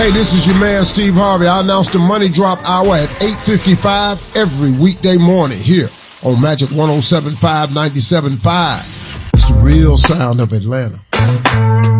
Hey, this is your man, Steve Harvey. I announce the Money Drop Hour at 8:55 every weekday morning here on Magic 107.5, 97.5. It's the real sound of Atlanta.